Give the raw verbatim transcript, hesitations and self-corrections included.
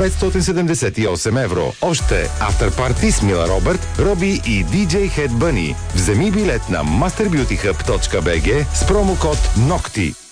петстотин седемдесет и осем евро. Още Afterparty с Мила Робърт, Роби и диджей Head Bunny. Вземи билет на master beauty hub точка b g с промокод НОКТИ.